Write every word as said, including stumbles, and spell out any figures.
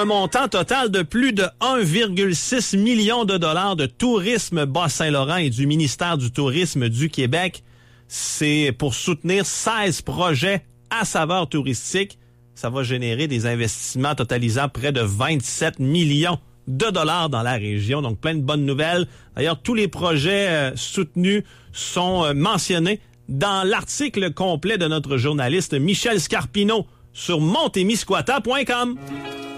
Un montant total de plus de un virgule six million de dollars de Tourisme Bas-Saint-Laurent et du ministère du Tourisme du Québec. C'est pour soutenir seize projets à saveur touristique. Ça va générer des investissements totalisant près de vingt-sept millions de dollars dans la région. Donc, plein de bonnes nouvelles. D'ailleurs, tous les projets euh, soutenus sont euh, mentionnés dans l'article complet de notre journaliste Michel Scarpino sur montémiscouata point com.